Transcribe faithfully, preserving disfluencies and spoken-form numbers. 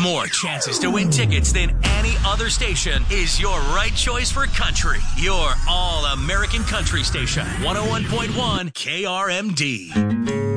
More chances to win tickets than any other station is your right choice for country. Your all-American country station, one oh one point one K R M D.